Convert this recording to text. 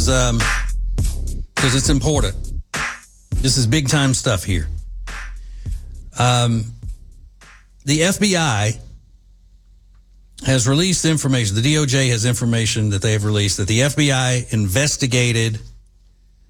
because it's important. This is big time stuff here. The FBI has released information. The DOJ has information that they have released that the FBI investigated